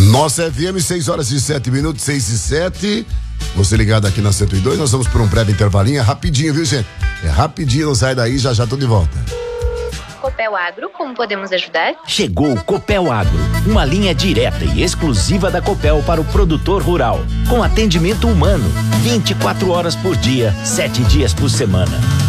Nossa FM, 6h07, 6h07. Você ligado aqui na 102, nós vamos por um breve intervalinho, é rapidinho, viu, gente? É rapidinho, não sai daí, já tô de volta. Copel Agro, como podemos ajudar? Chegou o Copel Agro, uma linha direta e exclusiva da Copel para o produtor rural, com atendimento humano, 24 horas por dia, 7 dias por semana.